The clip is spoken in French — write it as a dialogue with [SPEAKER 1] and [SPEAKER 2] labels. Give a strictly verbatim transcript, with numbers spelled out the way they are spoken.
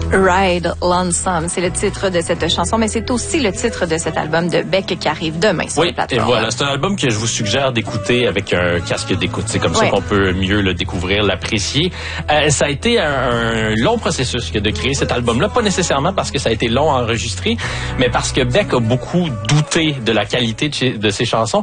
[SPEAKER 1] Ride Lonesome, c'est le titre de cette chanson, mais c'est aussi le titre de cet album de Beck qui arrive demain sur
[SPEAKER 2] oui,
[SPEAKER 1] la plateforme.
[SPEAKER 2] Et voilà, c'est un album que je vous suggère d'écouter avec un casque d'écoute. C'est comme oui. ça qu'on peut mieux le découvrir, l'apprécier. Euh, ça a été un, un long processus que de créer cet album-là, pas nécessairement parce que ça a été long à enregistrer, mais parce que Beck a beaucoup douté de la qualité de, de ses chansons.